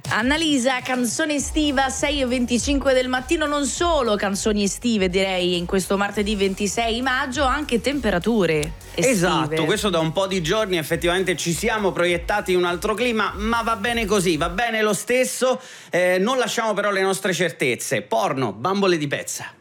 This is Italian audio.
Annalisa, canzone estiva 6:25 del mattino, non solo canzoni estive direi in questo martedì 26 maggio, anche temperature estive. Esatto, questo da un po' di giorni effettivamente ci siamo proiettati in un altro clima, ma va bene così, va bene lo stesso, non lasciamo però le nostre certezze. Porno, bambole di pezza.